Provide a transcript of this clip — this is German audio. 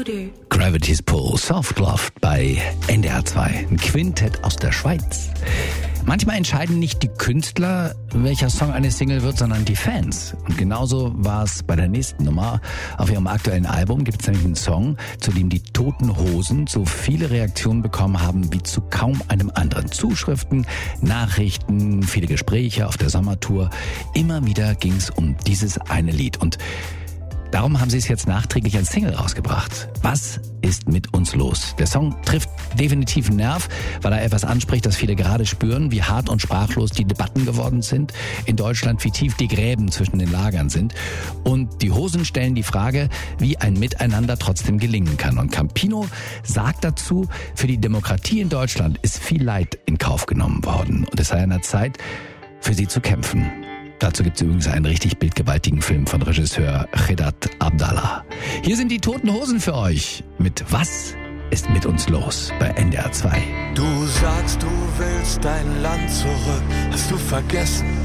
Gravity's Pull, Soft Love bei NDR 2. Ein Quintett aus der Schweiz. Manchmal entscheiden nicht die Künstler, welcher Song eine Single wird, sondern die Fans. Und genauso war es bei der nächsten Nummer. Auf ihrem aktuellen Album gibt es nämlich einen Song, zu dem die Toten Hosen so viele Reaktionen bekommen haben wie zu kaum einem anderen. Zuschriften, Nachrichten, viele Gespräche auf der Sommertour. Immer wieder ging es um dieses eine Lied. Und darum haben sie es jetzt nachträglich als Single rausgebracht. Was ist mit uns los? Der Song trifft definitiv einen Nerv, weil er etwas anspricht, das viele gerade spüren, wie hart und sprachlos die Debatten geworden sind in Deutschland, wie tief die Gräben zwischen den Lagern sind. Und die Hosen stellen die Frage, wie ein Miteinander trotzdem gelingen kann. Und Campino sagt dazu, für die Demokratie in Deutschland ist viel Leid in Kauf genommen worden. Und es sei an der Zeit, für sie zu kämpfen. Dazu gibt es übrigens einen richtig bildgewaltigen Film von Regisseur Khedat Abdallah. Hier sind die Toten Hosen für euch mit Was ist mit uns los bei NDR 2. Du sagst, du willst dein Land zurück, hast du vergessen,